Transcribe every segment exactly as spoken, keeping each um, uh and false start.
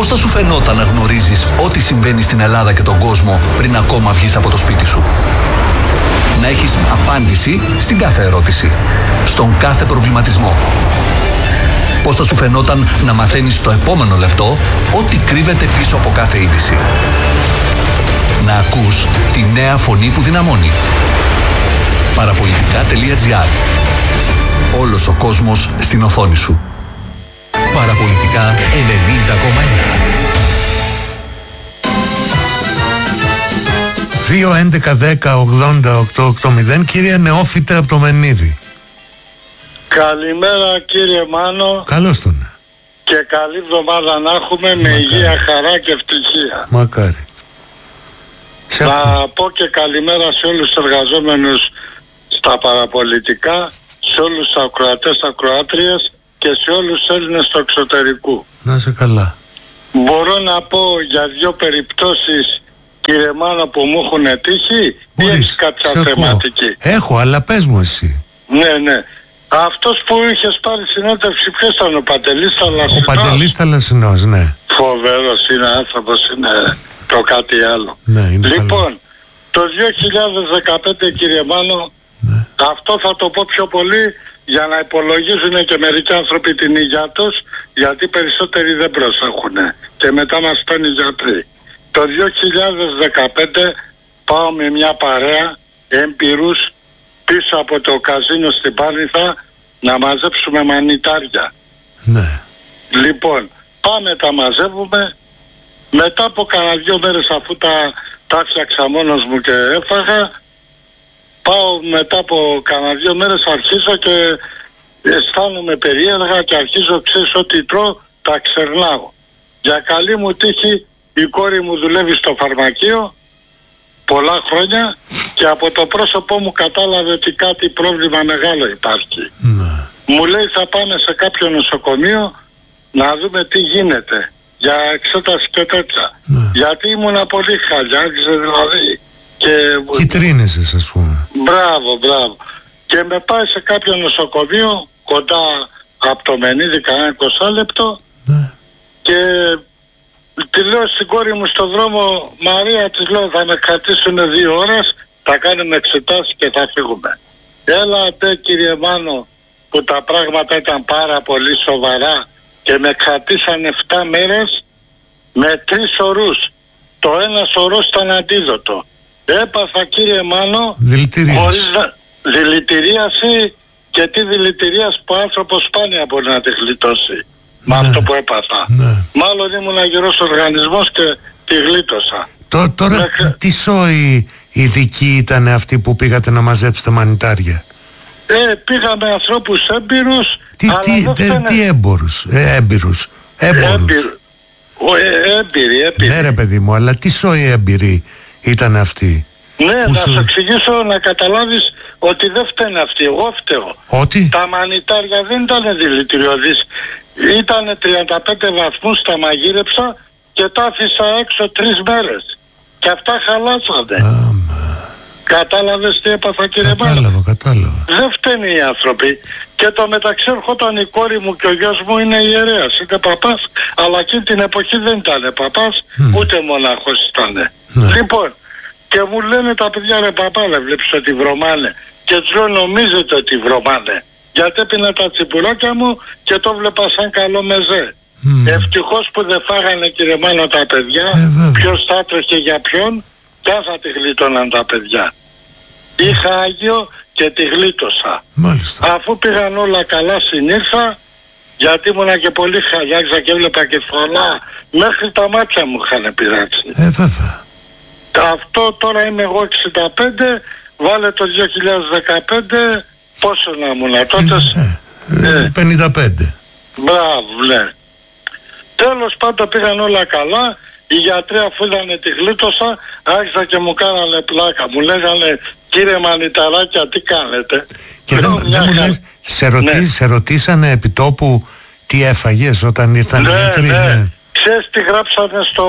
θα σου φαινόταν να γνωρίζεις ό,τι συμβαίνει στην Ελλάδα και τον κόσμο πριν ακόμα βγεις από το σπίτι σου? Να έχεις απάντηση στην κάθε ερώτηση, στον κάθε προβληματισμό. Πώς θα σου φαινόταν να μαθαίνεις στο επόμενο λεπτό ό,τι κρύβεται πίσω από κάθε είδηση? Να ακούς τη νέα φωνή που δυναμώνει. Παραπολιτικά τελεία τζι άρ. Όλος ο κόσμος στην οθόνη σου. Παραπολιτικά ενενήντα κόμμα ένα. δύο έντεκα δέκα ογδόντα οκτώ ογδόντα. Κύριε Νεόφυτε από το Μενίδη. Καλημέρα κύριε Μάνο. Καλώς τον. Και καλή εβδομάδα να έχουμε. Μακάρι. Με υγεία, χαρά και ευτυχία. Μακάρι. Να πω και καλημέρα σε όλους τους εργαζόμενους στα παραπολιτικά, σε όλους τους ακροατές, ακροάτριες και σε όλους τους Έλληνες του εξωτερικού. Να είσαι καλά. Μπορώ να πω για δύο περιπτώσεις, κύριε Μάνο, που μου έχουν τύχει? Ή έχεις κάποια θεματική? Έχω, αλλά πες μου εσύ. Ναι, ναι. Αυτός που είχες πάρει συνέντευξη, ποιος ήταν? Ο Παντελής Θαλασσινός? Ο Παντελής Θαλασσινός, ναι. Φοβερός είναι άνθρωπος, είναι το κάτι άλλο. Ναι, είναι λοιπόν, καλό. Το δύο χιλιάδες δεκαπέντε, κύριε Μάνο, ναι, αυτό θα το πω πιο πολύ για να υπολογίζουν και μερικοί άνθρωποι την υγεία τους, γιατί περισσότεροι δεν προσέχουν και μετά μας παίρνει γιατροί. Το δύο χιλιάδες δεκαπέντε πάω με μια παρέα έμπειρους πίσω από το καζίνο στην Πάρνηθα να μαζέψουμε μανιτάρια. Ναι. Λοιπόν, πάμε τα μαζεύουμε. Μετά από κάνα δυο μέρες, αφού τα, τα φτιάξα μόνος μου και έφαγα, πάω μετά από κάνα δυο μέρες, αρχίζω και αισθάνομαι περίεργα και αρχίζω, ξέρεις, ό,τι τρώω τα ξερνάω. Για καλή μου τύχη η κόρη μου δουλεύει στο φαρμακείο πολλά χρόνια και από το πρόσωπό μου κατάλαβε ότι κάτι πρόβλημα μεγάλο υπάρχει. Ναι. Μου λέει θα πάμε σε κάποιο νοσοκομείο να δούμε τι γίνεται για εξέταση και τέτοια. Ναι. Γιατί ήμουνα πολύ χαλιάξε δηλαδή. Και... Κιτρίνεσες, ας πούμε. Μπράβο, μπράβο. Και με πάει σε κάποιο νοσοκομείο κοντά από το Μενίδη, κανένα είκοσι λεπτό. Ναι. Και τη λέω στην κόρη μου στον δρόμο, Μαρία, της λέω, θα με κρατήσουν δύο ώρες, θα κάνουμε εξετάσεις και θα φύγουμε. Έλα τε κύριε Μάνο, που τα πράγματα ήταν πάρα πολύ σοβαρά και με κρατήσαν εφτά μέρες με τρεις ορούς. Το ένας ορός ήταν αντίδοτο. Έπαθα, κύριε Μάνο, χωρίς να... δηλητηρίαση, και τι δηλητηρίαση που ο άνθρωπος σπάνια μπορεί να τη γλιτώσει. Με ναι, αυτό που έπαθα. Ναι. Μάλλον ήμουν γερός οργανισμός και τη γλίτωσα. Τω, τώρα Μέχρι... τι σόι ειδικοί ήταν αυτοί που πήγατε να μαζέψετε μανιτάρια? Ε, πήγαμε ανθρώπους έμπειρους. Τι, αλλά τι, δεν τε, τι έμπορους, ε, έμπειρους, έμπορους. Έμπειρ, ο, ε, έμπειροι, έμπειροι. Ναι ρε παιδί μου, αλλά τι σόι έμπειροι ήταν αυτοί? Ναι, που να σου... σου εξηγήσω να καταλάβεις ότι δεν φταίνε αυτοί, εγώ φταίω. Ότι? Τα μανιτάρια δεν ήταν δηλητηριώδεις. Ήτανε τριάντα πέντε βαθμούς, τα μαγείρεψα και τα άφησα έξω τρεις μέρες. Και αυτά χαλάσανε. Άμα. Κατάλαβες τι έπαθα, κύριε Μάνο? Κατάλαβα, κατάλαβα. Δεν φταίνε οι άνθρωποι. Και το μεταξύ ερχόταν η κόρη μου και ο γιος μου είναι ιερέας, είναι παπάς, αλλά εκείνη την εποχή δεν ήταν παπάς, mm. ούτε μονάχος ήταν. Mm. Λοιπόν, και μου λένε τα παιδιά, ρε παπά, δεν βλέπεις ότι βρωμάνε? Και τους λέω, νομίζετε ότι βρωμάνε? Γιατί έπινα τα τσιπουράκια μου και το βλέπα σαν καλό μεζέ. Mm. Ευτυχώς που δεν φάγανε, κύριε Μάνο, τα παιδιά. Ε, ποιος θα έτρεχε για ποιον και αν θα τη γλίτωναν τα παιδιά. Είχα Άγιο και τη γλίτωσα. Μάλιστα. Αφού πήγαν όλα καλά, συνήρθα, γιατί ήμουνα και πολύ χαλιάξα και έβλεπα και φωνά, μέχρι τα μάτια μου είχαν πειράξει. Ε, βέβαια. Αυτό τώρα είμαι εγώ εξήντα πέντε, βάλε το δύο χιλιάδες δεκαπέντε, πόσο να ήμουν τότε? Ε, ε, πενήντα πέντε. Μπράβο, ναι. Τέλος πάντων πήγαν όλα καλά. Οι γιατροί, αφού είδανε τη γλίτωσα, άρχισαν και μου κάνανε πλάκα. Μου λέγανε, κύριε Μανιταράκια, τι κάνετε? Και δεν, δεν μου λες, σε, ρωτή, ναι. σε ρωτήσανε επί τόπου τι έφαγες όταν ήρθαν οι ναι, γιατροί? Ναι. Ναι. Ξέρεις τι γράψανε στο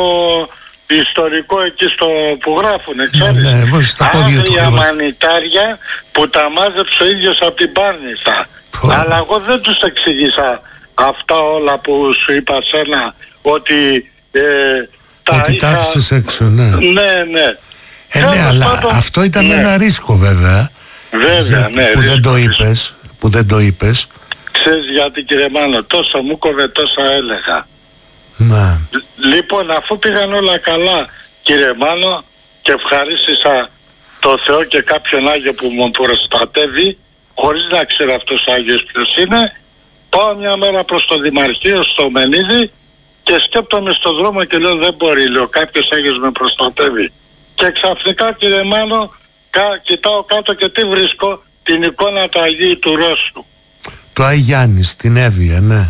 ιστορικό εκεί στο που γράφουνε, ξέρεις? Ναι, ναι, στα άγρια μανιτάρια που τα μάζεψε ο ίδιος από την Πάρνηθα. Αλλά εγώ δεν τους εξήγησα αυτά όλα που σου είπα σένα, ότι ε, τα ότι είχα... τα άφησες έξω, ναι. Ναι, ναι. Ε, ναι, αλλά πάντων, αυτό ήταν ναι. ένα ρίσκο βέβαια. Βέβαια, ναι. Που ρίσκο, δεν το ρίσκο. είπες, που δεν το είπες. Ξέρεις γιατί, κύριε Μάνο, τόσο μου κόβε, τόσα έλεγα. Ναι. Λοιπόν, αφού πήγαν όλα καλά, κύριε Μάνο, και ευχαρίστησα το Θεό και κάποιον Άγιο που μου προστατεύει, χωρίς να ξέρω αυτός ο Άγιος ποιος είναι, πάω μια μέρα προς το Δημαρχείο στο Μενίδη και σκέπτομαι στον δρόμο και λέω δεν μπορεί, λέω, κάποιος Άγιος με προστατεύει. Και ξαφνικά, κύριε Μάνο, κα, κοιτάω κάτω και τι βρίσκω, την εικόνα του Αγίου του Ρώσου. Το Άι Γιάννης, την Εύβοια, ναι.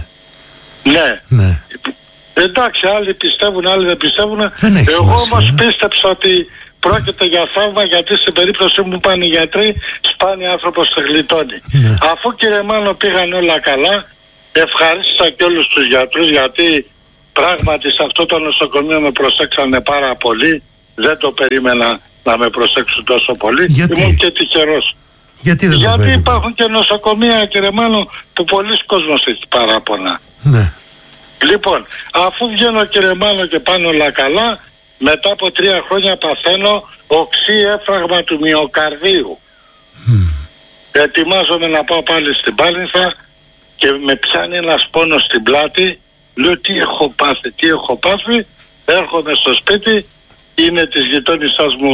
Ναι. Ναι. Εντάξει, άλλοι πιστεύουν, άλλοι δεν πιστεύουν. Δεν έχει Εγώ σημασία. όμως πίστεψα ότι πρόκειται για θαύμα, γιατί στην περίπτωση μου πάνε οι γιατροί, σπάνια άνθρωπος σε γλιτώνει. Ναι. Αφού, κύριε Μάνο, πήγαν όλα καλά, ευχαρίστησα και όλους τους γιατρούς, γιατί πράγματι σε αυτό το νοσοκομείο με προσέξανε πάρα πολύ. Δεν το περίμενα να με προσέξουν τόσο πολύ. Γιατί? Ήμουν και τυχερός. Γιατί δεν Γιατί το περίμενε? υπάρχουν και νοσοκομεία, κύριε Μάνο, που πολλοί κόσμος έχει παράπονα. Ναι. Λοιπόν, αφού βγαίνω, κύριε Μάνο, και πάνε όλα καλά, μετά από τρία χρόνια παθαίνω οξύ έφραγμα του μυοκαρδίου. Mm. Ετοιμάζομαι να πάω πάλι στην Πάλινθα και με πιάνει ένας πόνος στην πλάτη. Λέω τι έχω πάθει, τι έχω πάθει. Έρχομαι στο σπίτι, είναι της γειτόνισσάς μου,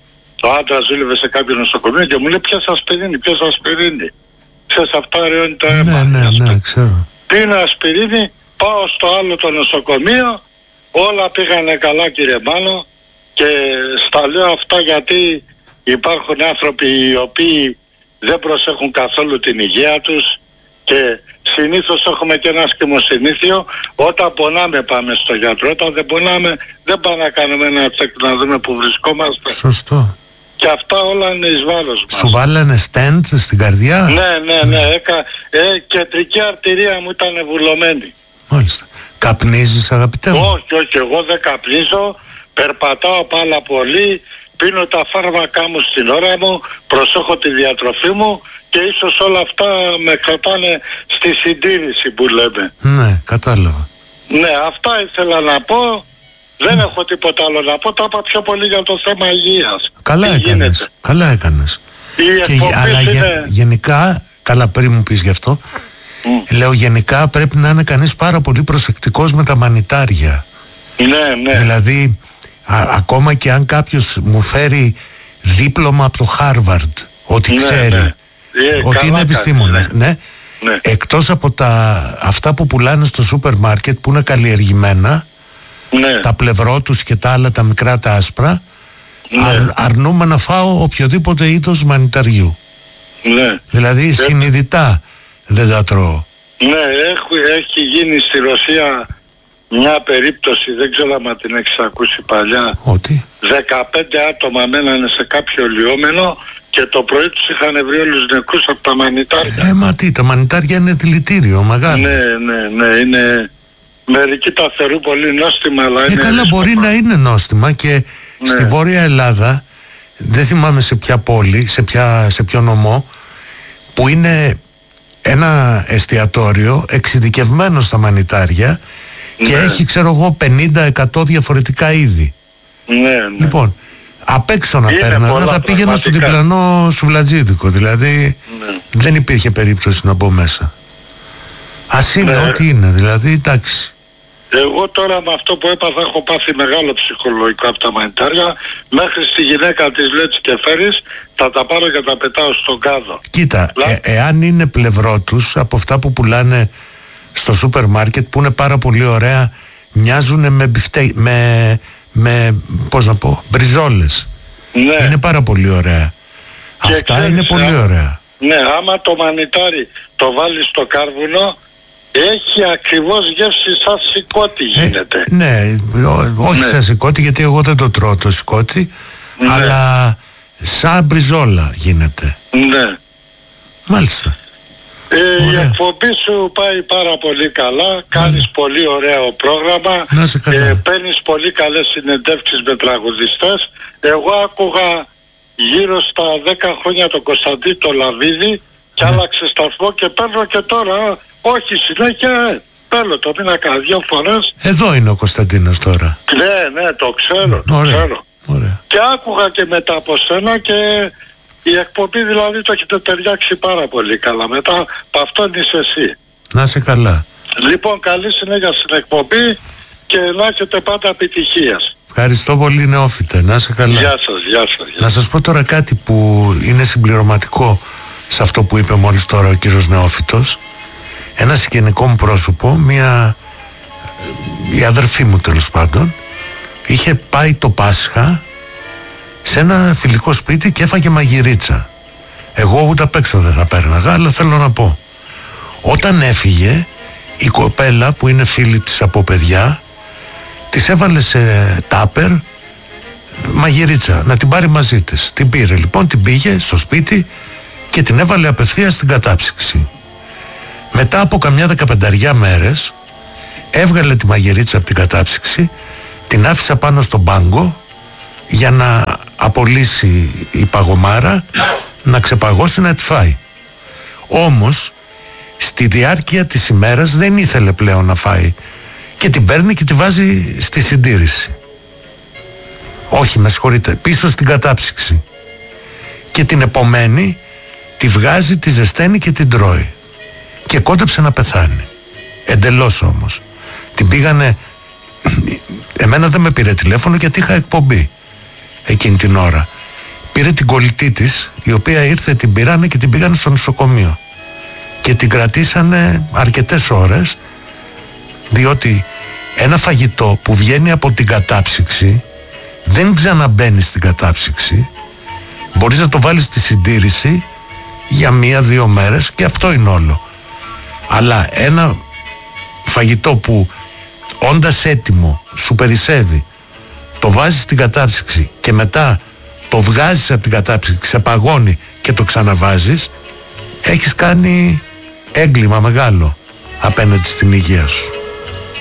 ο άντρας δούλευε σε κάποιο νοσοκομείο και μου λέει ποια σας πυρήνει, ποια σας πυρήνει. Ξέρεις, αυτά αραιώνει το αίμα. Ναι, ναι, ναι, ξέρω. Πίνω ασπιρίνη, πάω στο άλλο το νοσοκομείο, όλα πήγανε καλά, κύριε Μάνο, και στα λέω αυτά γιατί υπάρχουν άνθρωποι οι οποίοι δεν προσέχουν καθόλου την υγεία τους και συνήθως έχουμε και ένα ασκημοσυνήθιο, όταν πονάμε πάμε στο γιατρό, όταν δεν πονάμε δεν πάμε να κάνουμε ένα τσεκ να δούμε που βρισκόμαστε. Σωστό. Και αυτά όλα είναι εις βάρος μας. Σου βάλανε στέντ στην καρδιά? Ναι, ναι, ναι, έκα, ε, κεντρική αρτηρία μου ήταν βουλωμένη. Μάλιστα. Καπνίζεις, αγαπητέ μου? Όχι, όχι, εγώ δεν καπνίζω, περπατάω πάρα πολύ, πίνω τα φάρμακά μου στην ώρα μου, προσέχω τη διατροφή μου και ίσως όλα αυτά με κρατάνε στη συντήρηση που λέμε. Ναι, κατάλαβα. Ναι, αυτά ήθελα να πω, δεν έχω τίποτα άλλο να πω, τα είπα πιο πολύ για το θέμα υγείας. Καλά Τι έκανες, γίνεται. καλά έκανες. Η Και, εκπομπή αλλά γε- είναι... γενικά, καλά πριν μου πεις γι' αυτό, Mm. λέω γενικά πρέπει να είναι κανείς πάρα πολύ προσεκτικός με τα μανιτάρια. Ναι, ναι. Δηλαδή, α, ακόμα και αν κάποιος μου φέρει δίπλωμα από το Χάρβαρντ, ότι Ναι, ξέρει, ναι. Ε, ότι καλά είναι κάνεις, επιστήμονας, ναι. ναι. Ναι. Εκτός από τα, αυτά που πουλάνε στο σούπερ μάρκετ που είναι καλλιεργημένα, Ναι. τα πλευρό τους και τα άλλα τα μικρά τα άσπρα, Ναι. αρ, αρνούμε να φάω οποιοδήποτε είδος μανιταριού. Ναι. Δηλαδή συνειδητά δεν τα τρώω. Ναι, έχει, έχει γίνει στη Ρωσία μια περίπτωση, δεν ξέρω αν την έχεις ακούσει παλιά. Ότι. δεκαπέντε άτομα μένανε σε κάποιο λιόμενο και το πρωί τους είχαν βρει όλους νεκρούς από τα μανιτάρια. Ε, μα τι, τα μανιτάρια είναι δηλητήριο μεγάλο. Ναι, ναι, ναι, είναι... Μερικοί τα θεωρούν πολύ νόστιμα, αλλά Ε, είναι... καλά, μπορεί να είναι νόστιμα και Ναι. στη Βόρεια Ελλάδα, δεν θυμάμαι σε ποια πόλη, σε, ποια, σε ποιο νομό, που είναι ένα εστιατόριο εξειδικευμένο στα μανιτάρια και Ναι. έχει, ξέρω εγώ, πενήντα εκατό διαφορετικά είδη. Ναι, ναι. Λοιπόν, απ' έξω να Είναι πέρνα, πολλά θα πήγαινα στο πραγματικά. διπλανό σουβλατζίδικο, δηλαδή Ναι. δεν υπήρχε περίπτωση να μπω μέσα. Ας είναι Ναι. ό,τι είναι, δηλαδή εντάξει. Εγώ τώρα με αυτό που έπαθα έχω πάθει μεγάλο ψυχολογικό από τα μανιτάρια. Μέχρι στη γυναίκα της λέω έτσι και φέρεις, θα τα πάρω και τα πετάω στον κάδο. Κοίτα, Λα- ε, εάν είναι πλευρό τους από αυτά που πουλάνε στο σούπερ μάρκετ που είναι πάρα πολύ ωραία, μοιάζουν με, μπιφτε, με, με πώς να πω, μπριζόλες. Ναι. Είναι πάρα πολύ ωραία. Και Αυτά ξέρεις, είναι πολύ α- ωραία. Ναι, άμα το μανιτάρι το βάλεις στο κάρβουνο, έχει ακριβώς γεύση σαν σηκώτη γίνεται. Ε, ναι, ό- όχι Ναι. σαν σηκώτη, γιατί εγώ δεν το τρώω το σηκώτη, Ναι. αλλά σαν μπριζόλα γίνεται. Ναι. Μάλιστα. Ε, η Ωραία. εκπομπή σου πάει πάρα πολύ καλά, κάνεις πολύ ωραίο πρόγραμμα, Να είσαι καλά. ε, παίρνεις πολύ καλές συνεντεύξεις με τραγουδιστές. Εγώ άκουγα γύρω στα δέκα χρόνια τον Κωνσταντή το Λαβίδη και Ναι. άλλαξε σταθμό και παίρνω και τώρα, όχι συνέχεια, ε. Πέλο το μήνα δύο φορές. Εδώ είναι ο Κωνσταντίνος τώρα. Ναι, ναι, το ξέρω, το Ωραία. ξέρω. Ωραία. Και άκουγα και μετά από σένα και η εκπομπή δηλαδή το έχετε ταιριάξει πάρα πολύ καλά. Μετά από αυτόν είσαι εσύ. Να είσαι καλά. Λοιπόν, καλή συνέχεια στην εκπομπή και να έχετε πάντα επιτυχίας. Ευχαριστώ πολύ, Νεόφιτε. Να είσαι καλά. Γεια σας, γεια σας. Γεια. Να σας πω τώρα κάτι που είναι συμπληρωματικό σε αυτό που είπε μόλις τώρα ο κύριος Νεόφιτος. Ένα συγγενικό μου πρόσωπο, μια, η αδερφή μου τέλος πάντων, είχε πάει το Πάσχα σε ένα φιλικό σπίτι και έφαγε μαγειρίτσα. Εγώ ούτε απ' έξω δεν θα πέρναγα, αλλά θέλω να πω, όταν έφυγε η κοπέλα που είναι φίλη της από παιδιά, της έβαλε σε τάπερ μαγειρίτσα να την πάρει μαζί της. Την πήρε λοιπόν, την πήγε στο σπίτι και την έβαλε απευθείας στην κατάψυξη. Μετά από καμιά δεκαπενταριά μέρες έβγαλε τη μαγειρίτσα από την κατάψυξη, την άφησε πάνω στον πάγκο για να απολύσει η παγωμάρα, να ξεπαγώσει, να τη φάει. Όμως στη διάρκεια της ημέρας δεν ήθελε πλέον να φάει και την παίρνει και τη βάζει στη συντήρηση. Όχι, με συγχωρείτε, πίσω στην κατάψυξη. Και την επομένη τη βγάζει, τη ζεσταίνει και την τρώει. Και κόντεψε να πεθάνει. Εντελώς όμως. Την πήγανε... Εμένα δεν με πήρε τηλέφωνο γιατί είχα εκπομπή εκείνη την ώρα. Πήρε την κολλητή της, η οποία ήρθε, την πήρανε και την πήγανε στο νοσοκομείο. Και την κρατήσανε αρκετές ώρες, διότι ένα φαγητό που βγαίνει από την κατάψυξη δεν ξαναμπαίνει στην κατάψυξη. Μπορείς να το βάλεις στη συντήρηση για μία-δύο μέρες και αυτό είναι όλο. Αλλά ένα φαγητό που όντας έτοιμο σου περισσεύει, το βάζεις στην κατάψυξη και μετά το βγάζεις από την κατάψυξη, ξεπαγώνει και το ξαναβάζεις, έχεις κάνει έγκλημα μεγάλο απέναντι στην υγεία σου.